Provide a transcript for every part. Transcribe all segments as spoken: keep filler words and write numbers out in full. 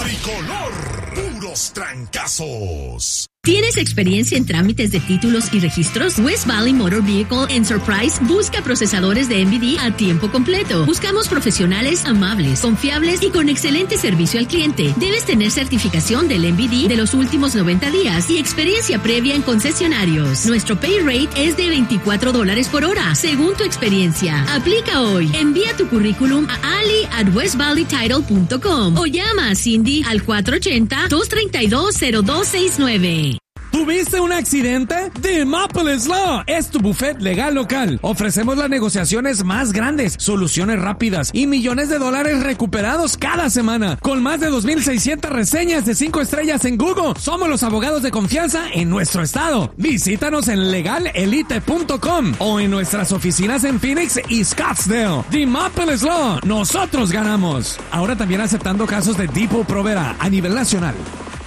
Tricolor, puros trancazos. ¿Tienes experiencia en trámites de títulos y registros? West Valley Motor Vehicle Enterprise busca procesadores de M V D a tiempo completo. Buscamos profesionales amables, confiables y con excelente servicio al cliente. Debes tener certificación del M V D de los últimos noventa días y experiencia previa en concesionarios. Nuestro pay rate es de veinticuatro dólares por hora, según tu experiencia. Aplica hoy. Envía tu currículum a ali at west valley title punto com o llama a Cindy al cuatro ocho cero, dos tres dos, cero dos seis nueve. ¿Tuviste un accidente? The Mapolis Law es tu buffet legal local. Ofrecemos las negociaciones más grandes, soluciones rápidas y millones de dólares recuperados cada semana. Con más de dos mil seiscientas reseñas de cinco estrellas en Google, somos los abogados de confianza en nuestro estado. Visítanos en legal elite punto com o en nuestras oficinas en Phoenix y Scottsdale. The Mapolis Law, nosotros ganamos. Ahora también aceptando casos de Depot Provera a nivel nacional.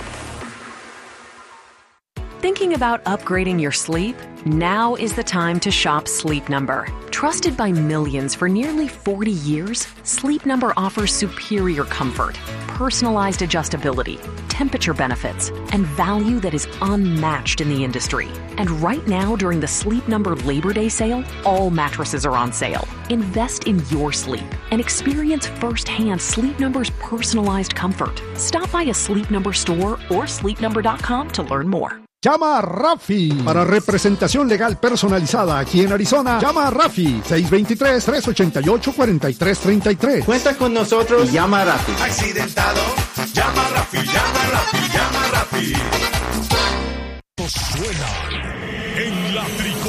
Thinking about upgrading your sleep? Now is the time to shop Sleep Number. Trusted by millions for nearly forty years, Sleep Number offers superior comfort, personalized adjustability, temperature benefits, and value that is unmatched in the industry. And right now, during the Sleep Number Labor Day sale, all mattresses are on sale. Invest in your sleep and experience firsthand Sleep Number's personalized comfort. Stop by a Sleep Number store or sleep number dot com to learn more. Llama a Rafi para representación legal personalizada aquí en Arizona. Llama a Rafi seis dos tres, tres ocho ocho, cuatro tres tres tres. Cuenta con nosotros y llama a Rafi. Accidentado, llama a Rafi, llama a Rafi, llama a Rafi. Suena en la Tricolor.